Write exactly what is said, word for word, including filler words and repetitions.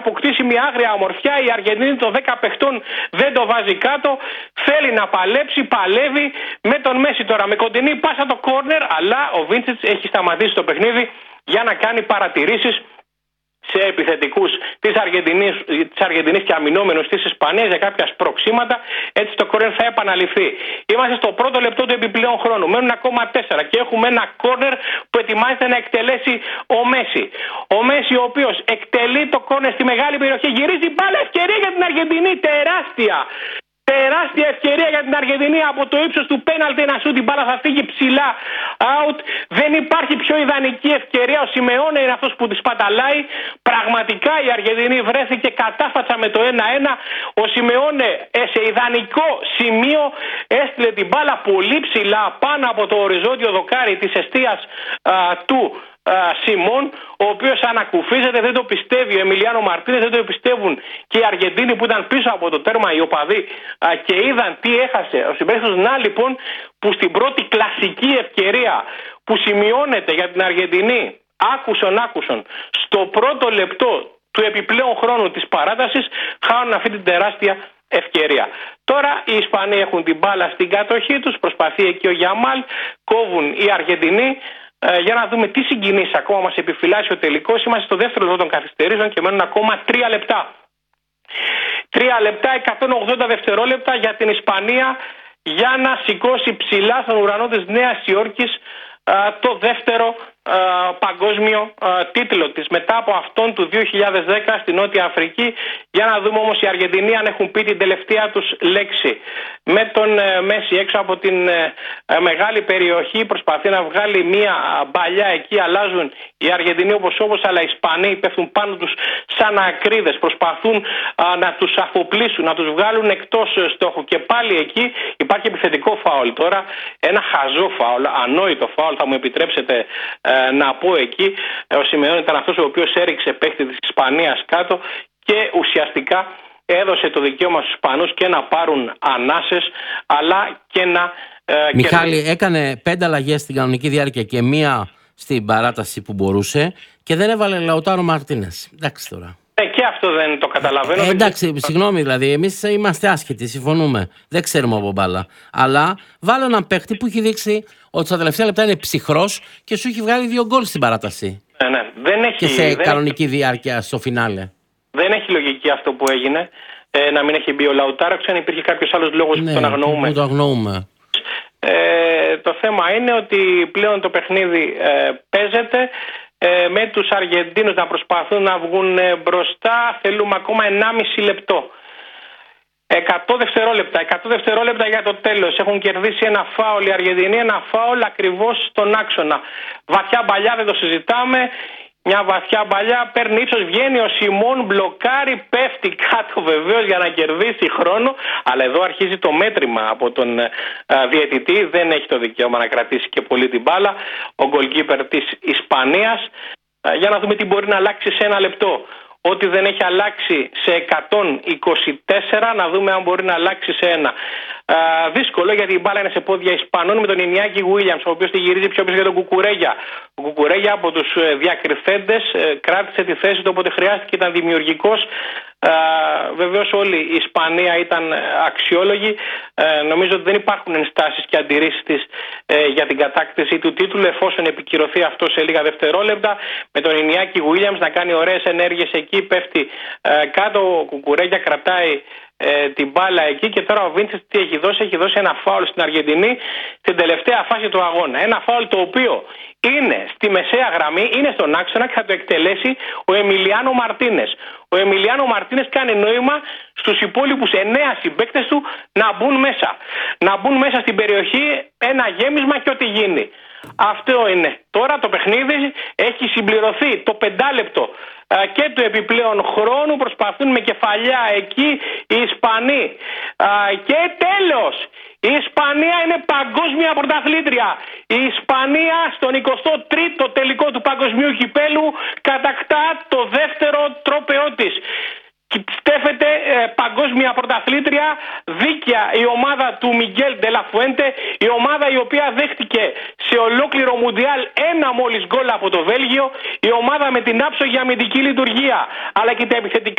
αποκτήσει μια άγρια ομορφιά. Η Αργεντινή των δέκα παιχτών δεν το βάζει κάτω. Θέλει να παλέψει, παλεύει με τον Μέση τώρα. Με κοντινή πάσα το κόρνερ, αλλά ο Βίντσιτς έχει σταματήσει το παιχνίδι για να κάνει παρατηρήσεις σε επιθετικούς της Αργεντινής, της Αργεντινής και αμυνόμενους της Ισπανίας για κάποια σπροξήματα. Έτσι το κόρνερ θα επαναληφθεί. Είμαστε στο πρώτο λεπτό του επιπλέον χρόνου. Μένουν ακόμα τέσσερα και έχουμε ένα κόρνερ που ετοιμάζεται να εκτελέσει ο Μέση. Ο Μέση, ο οποίος εκτελεί το κόρνερ στη μεγάλη περιοχή, γυρίζει μπάλα, ευκαιρία για την Αργεντινή, τεράστια. Τεράστια ευκαιρία για την Αργεντινή από το ύψος του πέναλτι να σου την μπάλα θα φύγει ψηλά out. Δεν υπάρχει πιο ιδανική ευκαιρία. Ο Σιμεώνε είναι αυτός που τη σπαταλάει. Πραγματικά η Αργεντινή βρέθηκε κατάφατσα με το ένα ένα. Ο Σιμεώνε σε ιδανικό σημείο έστειλε την μπάλα πολύ ψηλά πάνω από το οριζόντιο δοκάρι της εστίας α, του Σιμών, ο οποίος ανακουφίζεται, δεν το πιστεύει ο Εμιλιάνο Μαρτίνες, δεν το πιστεύουν και οι Αργεντίνοι που ήταν πίσω από το τέρμα, οι οπαδοί, και είδαν τι έχασε ο συμπαίκτης. Να λοιπόν που στην πρώτη κλασική ευκαιρία που σημειώνεται για την Αργεντινή, άκουσον άκουσον, στο πρώτο λεπτό του επιπλέον χρόνου της παράτασης, χάνουν αυτή την τεράστια ευκαιρία. Τώρα οι Ισπανοί έχουν την μπάλα στην κατοχή τους, προσπαθεί εκεί ο Γιαμάλ, κόβουν οι Αργεντινοί. Ε, για να δούμε τι συγκινήσεις ακόμα μας επιφυλάσσει ο τελικός. Είμαστε στο δεύτερο λεπτό των καθυστερήσεων και μένουν ακόμα τρία λεπτά. Τρία λεπτά, εκατόν ογδόντα δευτερόλεπτα για την Ισπανία για να σηκώσει ψηλά στον ουρανό της Νέας Υόρκης ε, το δεύτερο ε, παγκόσμιο ε, τίτλο της μετά από αυτόν του δύο χιλιάδες δέκα στη Νότια Αφρική. Για να δούμε όμως οι Αργεντινοί αν έχουν πει την τελευταία τους λέξη. Με τον ε, Μέση έξω από την ε, ε, μεγάλη περιοχή προσπαθεί να βγάλει μία μπαλιά εκεί, αλλάζουν οι Αργεντινοί όπως όπως, αλλά οι Ισπανοί πέφτουν πάνω τους σαν ακρίδες, προσπαθούν α, να τους αφοπλίσουν, να τους βγάλουν εκτός στόχου και πάλι εκεί υπάρχει επιθετικό φάουλ. Τώρα ένα χαζό φάουλ, ανόητο φάουλ θα μου επιτρέψετε ε, να πω εκεί. Ο Σιμεώνε ήταν αυτός ο οποίος έριξε παίκτη της Ισπανίας κάτω και ουσιαστικά έδωσε το δικαίωμα στους Ισπανούς και να πάρουν ανάσες αλλά και να... Ε, Μιχάλη, και... έκανε πέντε αλλαγές στην κανονική διάρκεια και μία στην παράταση που μπορούσε και δεν έβαλε Λαουτάρο Μαρτίνες. Εντάξει τώρα. Ε, και αυτό δεν το καταλαβαίνω. Ε, εντάξει, δεν... συγγνώμη δηλαδή, εμείς είμαστε άσχετοι, συμφωνούμε. Δεν ξέρουμε από μπάλα. Αλλά βάλε έναν παίχτη που έχει δείξει ότι στα τελευταία λεπτά είναι ψυχρός και σου έχει βγάλει δύο γκολ στην παράταση. Ε, ναι. Δεν έχει, και σε δεν κανονική έχει... διάρκεια στο φινάλε. Δεν έχει λογική αυτό που έγινε. Ε, να μην έχει μπει ο Λαουτάρο, αν υπήρχε κάποιος άλλος λόγος ναι, που τον αγνοούμε. Που το αγνοούμε. Ε, το θέμα είναι ότι πλέον το παιχνίδι ε, παίζεται ε, με τους Αργεντίνους να προσπαθούν να βγουν ε, μπροστά. Θέλουμε ακόμα ενάμιση λεπτό. εκατό δευτερόλεπτα, εκατό δευτερόλεπτα για το τέλος. Έχουν κερδίσει ένα φάουλ οι Αργεντινοί, ένα φάουλ ακριβώς στον άξονα. Βαθιά μπαλιά, δεν το συζητάμε. Μια βαθιά μπαλιά, παίρνει ύψος, βγαίνει ο Σιμών, μπλοκάρει, πέφτει κάτω βεβαίως για να κερδίσει χρόνο. Αλλά εδώ αρχίζει το μέτρημα από τον α, διαιτητή. Δεν έχει το δικαίωμα να κρατήσει και πολύ την μπάλα. Ο γκολκίπερ της Ισπανίας. Α, για να δούμε τι μπορεί να αλλάξει σε ένα λεπτό. Ό,τι δεν έχει αλλάξει σε εκατόν είκοσι τέσσερα, να δούμε αν μπορεί να αλλάξει σε ένα. Α, δύσκολο γιατί η μπάλα είναι σε πόδια Ισπανών με τον Ινιάκη Γουίλιαμς, ο οποίος τη γυρίζει πιο πίσω για τον Κουκουρέγια. Ο Κουκουρέγια από τους διακριθέντες κράτησε τη θέση του όποτε χρειάστηκε, ήταν δημιουργικός. Α, βεβαίως όλη η Ισπανία ήταν αξιόλογη. Ε, νομίζω ότι δεν υπάρχουν ενστάσεις και αντιρρήσεις της ε, για την κατάκτηση του τίτλου εφόσον επικυρωθεί αυτό σε λίγα δευτερόλεπτα. Με τον Ινιάκη Γουίλιαμς να κάνει ωραίες ενέργειες εκεί, πέφτει ε, κάτω, ο Κουκουρέγια κρατάει ε, την μπάλα εκεί και τώρα ο Βίντσιτς τι έχει δώσει, έχει δώσει ένα φάουλ στην Αργεντινή στην τελευταία φάση του αγώνα. Ένα φάουλ το οποίο είναι στη μεσαία γραμμή, είναι στον άξονα και θα το εκτελέσει ο Εμιλιάνο Μαρτίνες. Ο Εμιλιάνο Μαρτίνες κάνει νόημα στους υπόλοιπους εννέα συμπαίκτες του να μπουν μέσα. Να μπουν μέσα στην περιοχή, ένα γέμισμα και ό,τι γίνει. Αυτό είναι. Τώρα το παιχνίδι έχει συμπληρωθεί το πεντάλεπτο και του επιπλέον χρόνου. Προσπαθούν με κεφαλιά εκεί οι Ισπανοί. Και τέλος, η Ισπανία είναι παγκόσμια πρωταθλήτρια. Η Ισπανία στον εικοστό τρίτο τελικό του παγκοσμίου κυπέλου κατακτά το δεύτερο τρόπαιό της. Στέφεται ε, παγκόσμια πρωταθλήτρια, δίκαια η ομάδα του Μιγγέλ Ντελαφουέντε, η ομάδα η οποία δέχτηκε σε ολόκληρο Μουντιάλ ένα μόλις γκολ από το Βέλγιο, η ομάδα με την άψογη αμυντική λειτουργία αλλά και τα επιθετικά